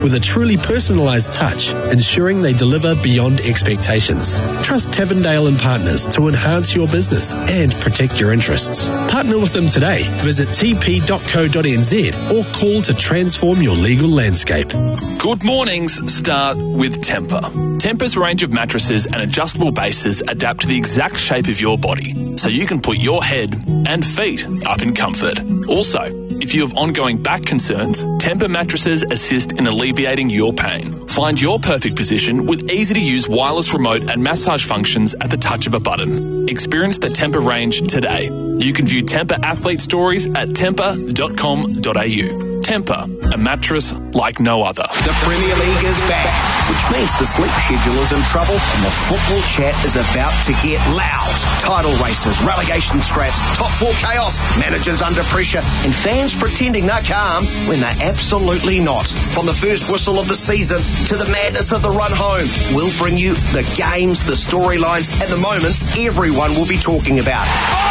with a truly personalised touch, ensuring they deliver beyond expectations. Trust Tavendale and Partners to enhance your business and protect your interests. Partner with them today. Visit tp.co.nz or call to transform your legal landscape. Good mornings start with Tempur. Tempur's range of mattresses and adjustable bases adapt to the exact shape of your body, so you can put your head and feet up in comfort. Also, if you have ongoing back concerns, Tempur mattresses assist in alleviating your pain. Find your perfect position with easy-to-use wireless remote and massage functions at the touch of a button. Experience the Tempur range today. You can view Tempur athlete stories at tempur.com.au. Tempur, a mattress like no other. The Premier League is back, which means the sleep schedule is in trouble and the football chat is about to get loud. Title races, relegation scraps, top four chaos, managers under pressure, and fans pretending they're calm when they're absolutely not. From the first whistle of the season to the madness of the run home, we'll bring you the games, the storylines, and the moments everyone will be talking about.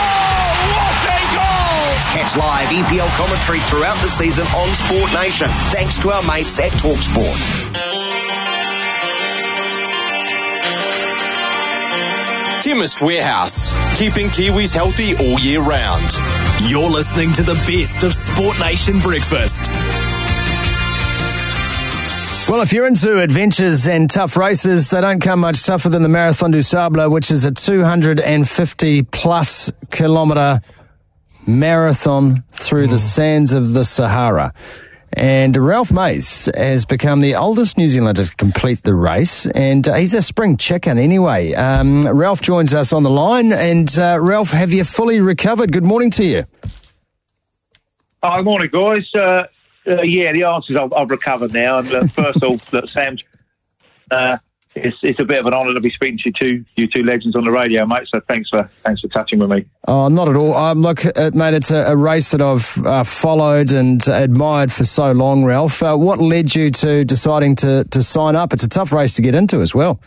Catch live EPL commentary throughout the season on Sport Nation, thanks to our mates at TalkSport. Chemist Warehouse, keeping Kiwis healthy all year round. You're listening to the best of Sport Nation breakfast. Well, if you're into adventures and tough races, they don't come much tougher than the Marathon du Sable, which is a 250-plus kilometre marathon through the sands of the Sahara. And Ralph Mays has become the oldest New Zealander to complete the race, and he's a spring chicken anyway. Ralph joins us on the line, and Ralph, have you fully recovered? Good morning to you. Good morning, guys. Yeah, the answer is I've recovered now. And first of all, Sam, it's a bit of an honour to be speaking to you two legends on the radio, mate. So thanks for touching with me. Oh, not at all. Look, mate, it's a race that I've followed and admired for so long, Ralph. What led you to deciding to sign up? It's a tough race to get into as well.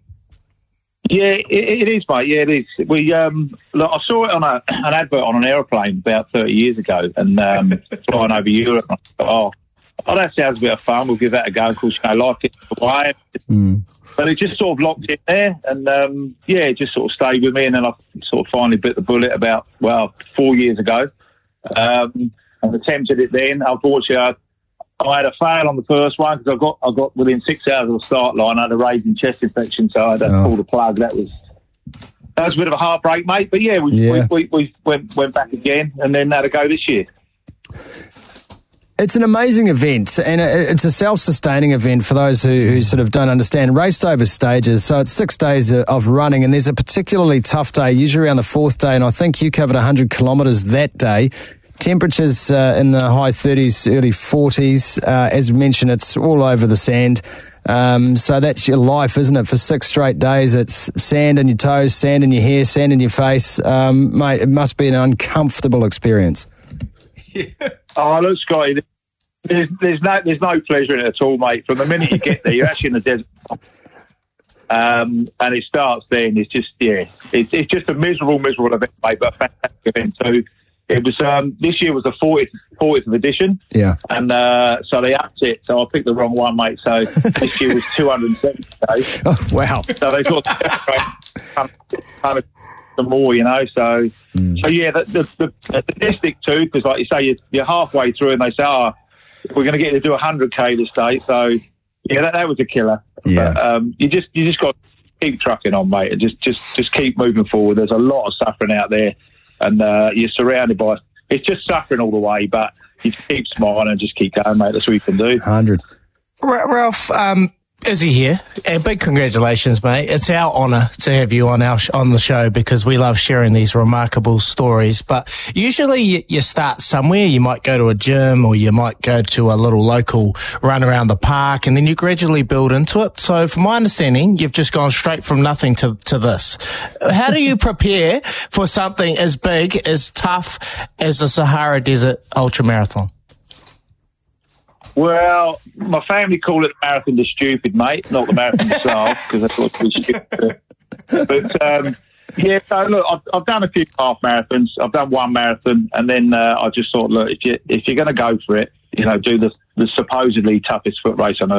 Yeah, it is, mate. Yeah, it is. Look, I saw it on an advert on an aeroplane about 30 years ago, and flying over Europe. And I thought, oh, that sounds a bit of fun. We'll give that a go. Of course, life gets away. But it just sort of locked in there, and it just sort of stayed with me. And then I sort of finally bit the bullet about 4 years ago, and attempted it then. Unfortunately, I had a fail on the first one because I got within 6 hours of the start line. I had a raging chest infection, so I had to pull the plug. That was a bit of a heartbreak, mate. But we went back again, and then had a go this year. It's an amazing event, and it's a self-sustaining event for those who sort of don't understand. Raced over stages, so it's 6 days of running, and there's a particularly tough day, usually around the fourth day, and I think you covered 100 kilometres that day. Temperatures in the high 30s, early 40s. As mentioned, it's all over the sand. So that's your life, isn't it? For 6 straight days, it's sand in your toes, sand in your hair, sand in your face. Mate, it must be an uncomfortable experience. Oh, look, Scotty, there's no pleasure in it at all, mate. From the minute you get there, you're actually in the desert. And it starts then. It's just, it's just a miserable event, mate, but a fantastic event too. It was this year was the 40th edition, and so they upped it. So I picked the wrong one, mate. So this year was 270 days. Oh, wow! So they thought some more, you know. So yeah, the statistic too, because like you say, you're halfway through, and they say, we're going to get you to do 100k this day. So yeah, that was a killer. Yeah, but, you just got to keep trucking on, mate, and just keep moving forward. There's a lot of suffering out there. And you're surrounded by it's just suffering all the way, but you keep smiling and just keep going, mate. That's what you can do. 100. Ralph, Izzy here. Big congratulations, mate. It's our honour to have you on the show because we love sharing these remarkable stories. But usually you start somewhere. You might go to a gym or you might go to a little local run around the park, and then you gradually build into it. So from my understanding, you've just gone straight from nothing to this. How do you prepare for something as big, as tough as the Sahara Desert Ultramarathon? Well, my family call it the Marathon the Stupid, mate, not the Marathon itself, because I thought it was stupid. But, so look, I've done a few half marathons. I've done one marathon, and then I just thought, look, if you're going to go for it, do the supposedly toughest foot race on earth.